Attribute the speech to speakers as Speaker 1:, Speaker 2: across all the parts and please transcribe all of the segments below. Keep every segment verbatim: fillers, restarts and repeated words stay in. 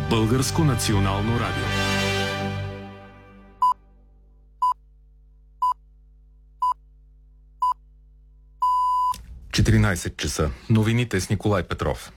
Speaker 1: Българско национално радио. четиринайсет часа. Новините с Николай Петров.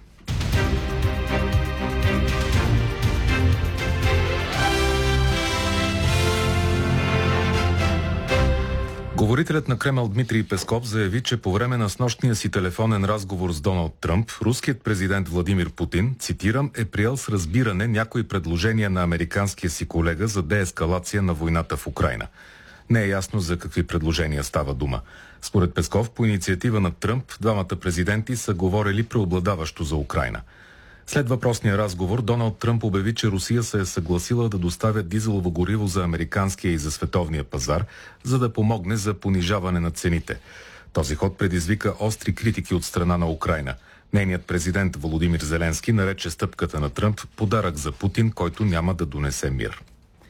Speaker 1: Говорителят на Кремъл Дмитрий Песков заяви, че по време на снощния си телефонен разговор с Доналд Тръмп, руският президент Владимир Путин, цитирам, е приел с разбиране някои предложения на американския си колега за деескалация на войната в Украйна. Не е ясно за какви предложения става дума. Според Песков, по инициатива на Тръмп, двамата президенти са говорили преобладаващо за Украйна. След въпросния разговор, Доналд Тръмп обяви, че Русия се е съгласила да доставя дизелово гориво за американския и за световния пазар, за да помогне за понижаване на цените. Този ход предизвика остри критики от страна на Украйна. Нейният президент Володимир Зеленски нарече стъпката на Тръмп подарък за Путин, който няма да донесе мир.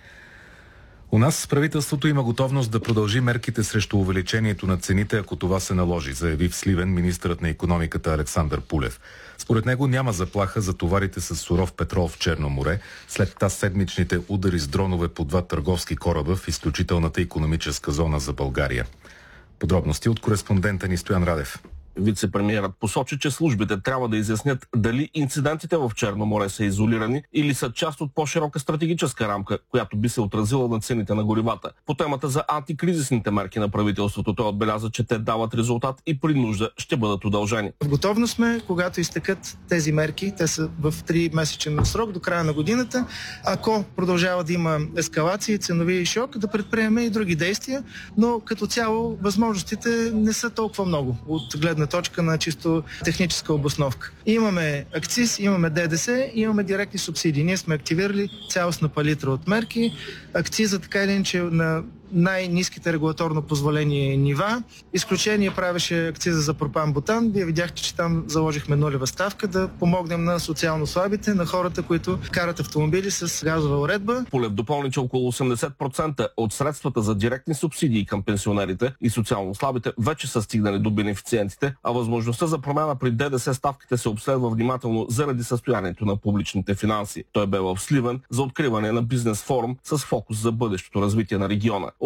Speaker 1: У нас правителството има готовност да продължи мерките срещу увеличението на цените, ако това се наложи, заяви в Сливен министърът на икономиката Александър Пулев. Според него няма заплаха за товарите с суров петрол в Черно море след тази седмичните удари с дронове по два търговски кораба в изключителната икономическа зона за България. Подробности от кореспондента ни Стоян Радев.
Speaker 2: Вице-премиерът посочи, че службите трябва да изяснят дали инцидентите в Черно море са изолирани или са част от по-широка стратегическа рамка, която би се отразила на цените на горивата. По темата за антикризисните мерки на правителството той отбеляза, че те дават резултат и при нужда ще бъдат удължени.
Speaker 3: В готовност сме, когато изтекат тези мерки, те са в три месечен срок до края на годината. Ако продължава да има ескалации, ценови шок, да предприеме и други действия, но като цяло възможностите не са толкова много от гледна точка на чисто техническа обосновка. Имаме акциз, имаме ДДС, имаме директни субсидии. Ние сме активирали цялостна палитра от мерки. Акциза така или иначе на най-ниските регулаторно позволени нива. Изключение правеше акциза за пропан-бутан. Вие видяхте, че там заложихме нулева ставка да помогнем на социално слабите, на хората, които карат автомобили с газова уредба.
Speaker 2: Пулев допълни, че около осемдесет процента от средствата за директни субсидии към пенсионерите и социално слабите вече са стигнали до бенефициентите, а възможността за промяна при ДДС ставките се обследва внимателно заради състоянието на публичните финанси. Той бе в Сливен за откриване на бизнес форум с фокус за бъдещото развитие на региона.